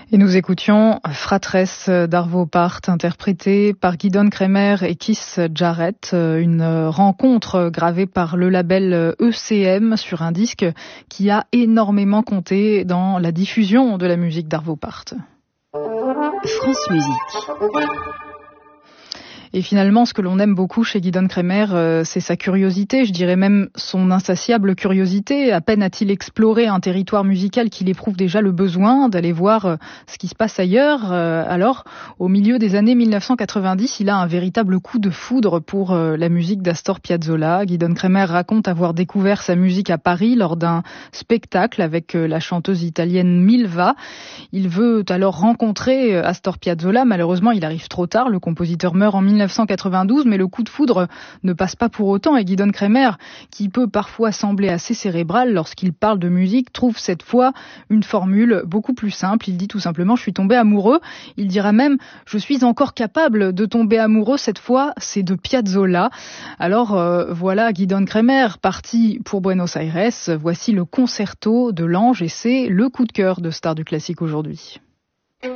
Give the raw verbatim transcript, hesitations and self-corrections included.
Et nous écoutions Fratress d'Arvo Pärt, interprété par Gidon Kremer et Keith Jarrett, une rencontre gravée par le label E C M sur un disque qui a énormément compté dans la diffusion de la musique d'Arvo Pärt. France Musique. Et finalement, ce que l'on aime beaucoup chez Gidon Kremer, euh, c'est sa curiosité, je dirais même son insatiable curiosité. À peine a-t-il exploré un territoire musical qu'il éprouve déjà le besoin d'aller voir euh, ce qui se passe ailleurs. Euh, alors, au milieu des années mille neuf cent quatre-vingt-dix, il a un véritable coup de foudre pour euh, la musique d'Astor Piazzolla. Gidon Kremer raconte avoir découvert sa musique à Paris lors d'un spectacle avec euh, la chanteuse italienne Milva. Il veut alors rencontrer euh, Astor Piazzolla. Malheureusement, il arrive trop tard. Le compositeur meurt en mille neuf cent quatre-vingt-douze, mais le coup de foudre ne passe pas pour autant, et Gidon Kremer, qui peut parfois sembler assez cérébral lorsqu'il parle de musique, trouve cette fois une formule beaucoup plus simple. Il dit tout simplement « je suis tombé amoureux ». Il dira même « je suis encore capable de tomber amoureux, cette fois c'est de Piazzolla ». Alors euh, voilà Gidon Kremer parti pour Buenos Aires. Voici le concerto de l'Ange et c'est le coup de cœur de Stars du classique aujourd'hui.